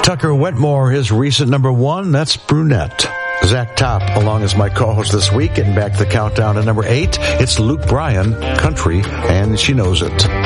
Tucker Wetmore, his recent number one, that's Brunette. Zach Top, along as my co-host this week, getting back to the countdown to number 8. It's Luke Bryan, Country, and She Knows It.